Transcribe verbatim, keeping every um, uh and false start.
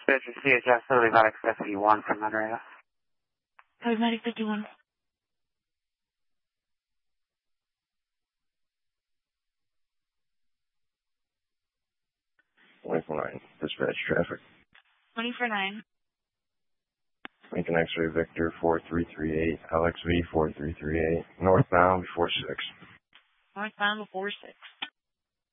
This is C H S Philly Medic fifty-one from Monterey. Philly Medic fifty-one. twenty-four nine, dispatch traffic. twenty-four nine. Lincoln X-ray Victor four three three eight, L X V four three three eight, northbound before six. Northbound before six.